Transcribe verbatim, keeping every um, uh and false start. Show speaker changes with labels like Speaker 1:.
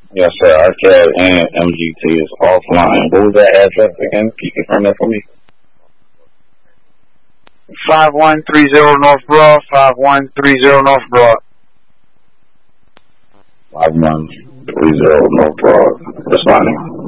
Speaker 1: Yes, sir. R C A D and M G T is offline. What was that address again? Can you confirm that for me?
Speaker 2: five one three zero North Broad, five one three zero North Broad.
Speaker 1: five one three zero North Broad. Responding.